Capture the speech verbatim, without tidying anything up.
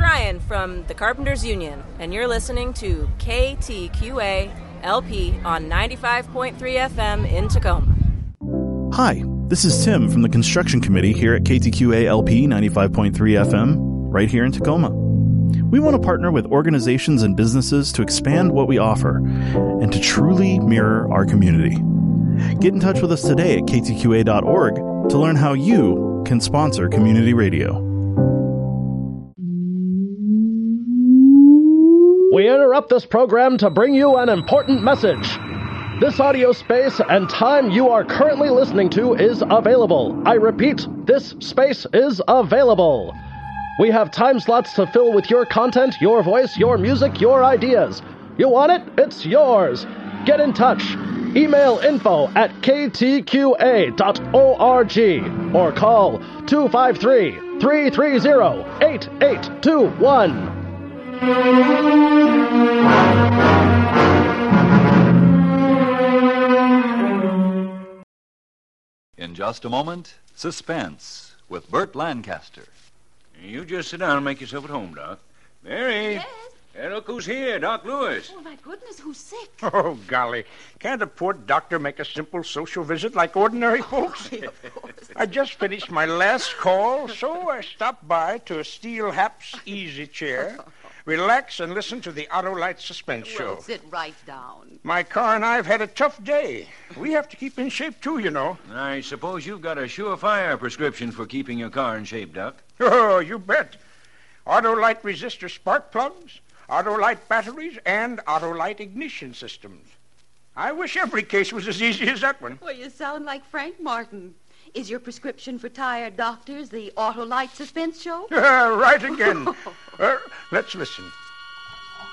Ryan from the Carpenters Union, and you're listening to K T Q A L P on ninety-five point three F M in Tacoma. Hi, this is Tim from the Construction Committee here at K T Q A L P ninety-five point three F M, right here in Tacoma. We want to partner with organizations and businesses to expand what we offer and to truly mirror our community. Get in touch with us today at K T Q A dot org to learn how you can sponsor community radio. We interrupt this program to bring you an important message. This audio space and time you are currently listening to is available. I repeat, this space is available. We have time slots to fill with your content, your voice, your music, your ideas. You want it? It's yours. Get in touch. Email info at K T Q A dot org or call two five three, three three zero, eight eight two one. In just a moment, Suspense with Burt Lancaster. You just sit down and make yourself at home, Doc. Mary. Yes? Hey, look who's here, Doc Lewis. Oh, my goodness, who's sick? Oh, golly. Can't a poor doctor make a simple social visit like ordinary folks? Oh, of course. I just finished my last call, so I stopped by to a Steel Haps easy chair, relax, and listen to the Autolite Suspense Show. Well, sit right down. My car and I have had a tough day. We have to keep in shape, too, you know. I suppose you've got a surefire prescription for keeping your car in shape, Doc. Oh, you bet. Autolite resistor spark plugs, Autolite batteries, and Autolite ignition systems. I wish every case was as easy as that one. Well, you sound like Frank Martin. Is your prescription for tired doctors the Autolite Suspense Show? Right again. uh, let's listen.